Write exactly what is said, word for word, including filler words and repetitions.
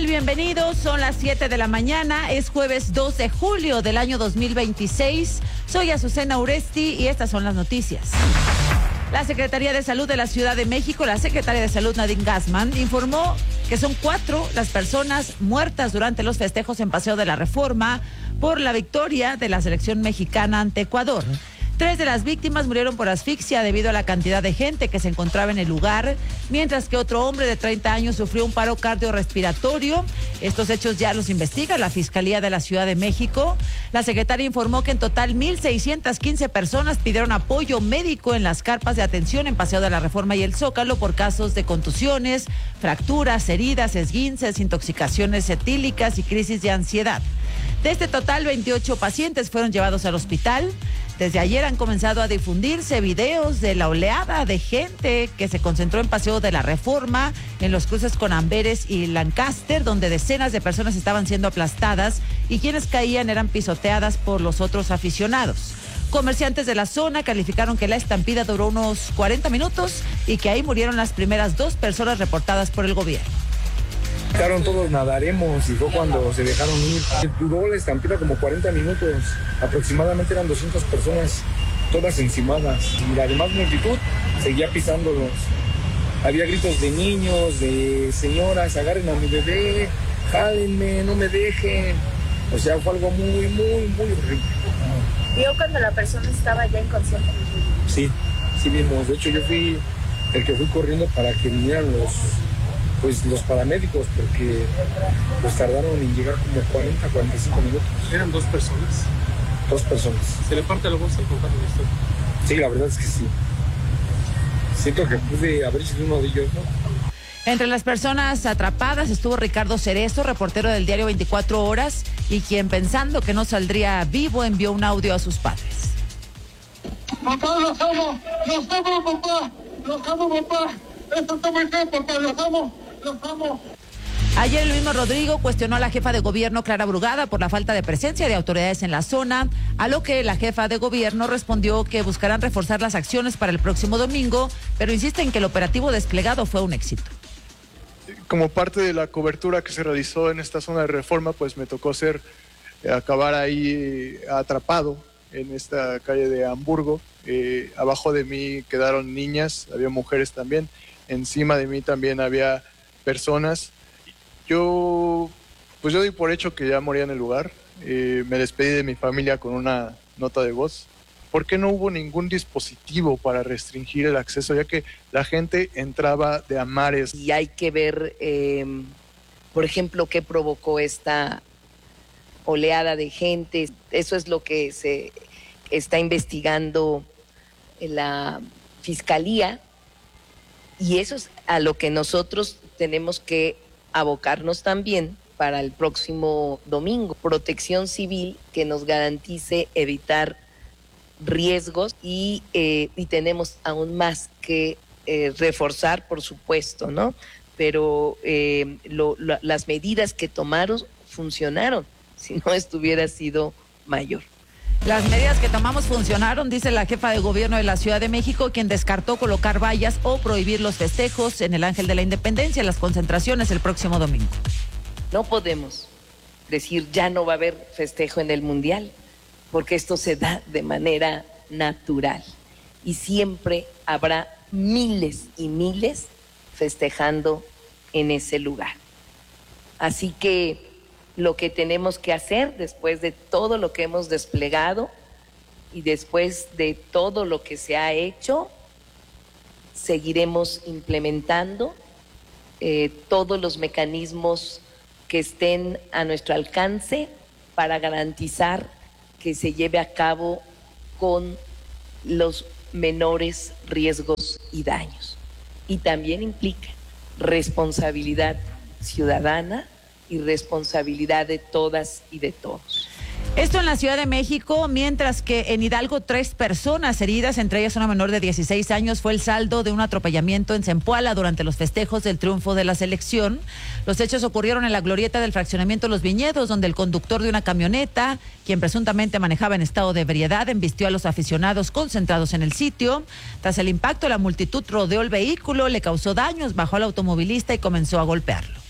tal? Bienvenidos, son las siete de la mañana, es jueves dos de julio del año dos mil veintiséis. Soy Azucena Uresti y estas son las noticias. La Secretaría de Salud de la Ciudad de México, la secretaria de Salud Nadine Gassman, informó que son cuatro las personas muertas durante los festejos en Paseo de la Reforma por la victoria de la selección mexicana ante Ecuador. Tres de las víctimas murieron por asfixia debido a la cantidad de gente que se encontraba en el lugar, mientras que otro hombre de treinta años sufrió un paro cardiorrespiratorio. Estos hechos ya los investiga la Fiscalía de la Ciudad de México. La secretaria informó que en total mil seiscientas quince personas pidieron apoyo médico en las carpas de atención en Paseo de la Reforma y el Zócalo por casos de contusiones, fracturas, heridas, esguinces, intoxicaciones etílicas y crisis de ansiedad. De este total, veintiocho pacientes fueron llevados al hospital. Desde ayer han comenzado a difundirse videos de la oleada de gente que se concentró en Paseo de la Reforma, en los cruces con Amberes y Lancaster, donde decenas de personas estaban siendo aplastadas y quienes caían eran pisoteadas por los otros aficionados. Comerciantes de la zona calificaron que la estampida duró unos cuarenta minutos y que ahí murieron las primeras dos personas reportadas por el gobierno. Quedaron todos nadaremos y fue cuando se dejaron ir. Duró la estampida como cuarenta minutos, aproximadamente eran doscientas personas, todas encimadas. Y la demás multitud seguía pisándolos. Había gritos de niños, de señoras, agarren a mi bebé, jálenme, no me dejen. O sea, fue algo muy, muy, muy horrible. ¿Vio cuando la persona estaba ya inconsciente? Sí, sí vimos. De hecho, yo fui el que fui corriendo para que vinieran los... pues los paramédicos, porque pues tardaron en llegar como cuarenta, cuarenta y cinco minutos. ¿Eran dos personas? Dos personas. ¿Se le parte la voz al contar la historia? Sí, la verdad es que sí. Siento que pude haber sido uno de ellos, ¿no? Entre las personas atrapadas estuvo Ricardo Cerezo, reportero del diario veinticuatro horas, y quien, pensando que no saldría vivo, envió un audio a sus padres. Papá, los amo, los amo, papá, los amo, papá. Esto está muy feo, papá, los amo. Ayer el mismo Rodrigo cuestionó a la jefa de gobierno Clara Brugada por la falta de presencia de autoridades en la zona, a lo que la jefa de gobierno respondió que buscarán reforzar las acciones para el próximo domingo, pero insiste en que el operativo desplegado fue un éxito. Como parte de la cobertura que se realizó en esta zona de Reforma, pues me tocó ser, eh, acabar ahí eh, atrapado en esta calle de Hamburgo. Eh, abajo de mí quedaron niñas, había mujeres también, encima de mí también había personas. Yo, pues yo doy por hecho que ya moría en el lugar. Eh, me despedí de mi familia con una nota de voz. ¿Por qué no hubo ningún dispositivo para restringir el acceso, ya que la gente entraba de a mares? Y hay que ver, eh, por ejemplo, qué provocó esta oleada de gente. Eso es lo que se está investigando en la Fiscalía. Y eso es a lo que nosotros tenemos que abocarnos también para el próximo domingo. Protección civil que nos garantice evitar riesgos y, eh, y tenemos aún más que eh, reforzar, por supuesto, ¿no? Pero eh, lo, lo, las medidas que tomaron funcionaron, si no estuviera sido mayor. Las medidas que tomamos funcionaron, dice la jefa de gobierno de la Ciudad de México, quien descartó colocar vallas o prohibir los festejos en el Ángel de la Independencia, las concentraciones el próximo domingo. No podemos decir ya no va a haber festejo en el Mundial, porque esto se da de manera natural y siempre habrá miles y miles festejando en ese lugar. Así que lo que tenemos que hacer después de todo lo que hemos desplegado y después de todo lo que se ha hecho, seguiremos implementando eh, todos los mecanismos que estén a nuestro alcance para garantizar que se lleve a cabo con los menores riesgos y daños. Y también implica responsabilidad ciudadana y responsabilidad de todas y de todos. Esto en la Ciudad de México, mientras que en Hidalgo tres personas heridas, entre ellas una menor de dieciséis años, fue el saldo de un atropellamiento en Zempoala durante los festejos del triunfo de la selección. Los hechos ocurrieron en la glorieta del fraccionamiento Los Viñedos, donde el conductor de una camioneta, quien presuntamente manejaba en estado de ebriedad, embistió a los aficionados concentrados en el sitio. Tras el impacto, la multitud rodeó el vehículo, le causó daños, bajó al automovilista y comenzó a golpearlo.